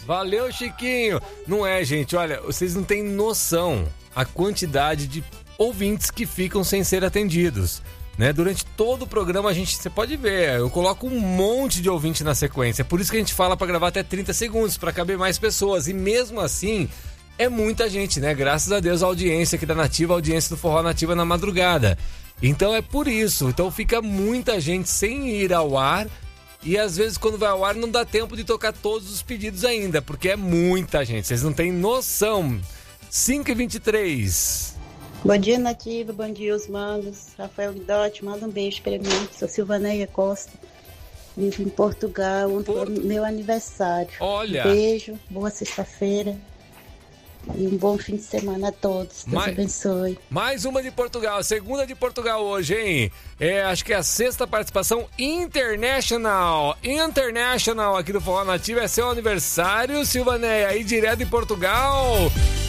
Valeu, Chiquinho. Não é, gente, olha, vocês não têm noção a quantidade de ouvintes que ficam sem ser atendidos, né? Durante todo o programa você pode ver, eu coloco um monte de ouvinte na sequência, por isso que a gente fala para gravar até 30 segundos, para caber mais pessoas, e mesmo assim é muita gente, né? Graças a Deus a audiência aqui da Nativa, a audiência do Forró Nativa na madrugada. Então é por isso, então fica muita gente sem ir ao ar. E às vezes quando vai ao ar não dá tempo de tocar todos os pedidos ainda, porque é muita gente, vocês não têm noção. 5h23. Bom dia, Nativa, bom dia, os manos. Rafael Guidotti, manda um beijo pra mim. Sou Silvaneia Costa, vivo em Portugal, ontem foi meu aniversário. Olha! Beijo, boa sexta-feira. E um bom fim de semana a todos. Deus abençoe. Mais uma de Portugal, segunda de Portugal hoje, hein? Acho que é a 6ª participação international aqui do Forró Nativa. É seu aniversário, Silvaneia, aí direto de Portugal.